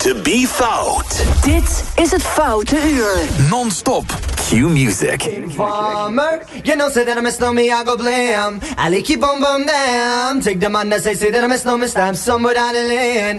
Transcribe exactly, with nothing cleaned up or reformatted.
to be fout. Dit is het Foute Uur. Non-stop Q-music. Farmer, you know, say that I miss no me, I go blam. I like keep on bum down. Take the man that say, say that I miss no me, stamp somewhere down the lane.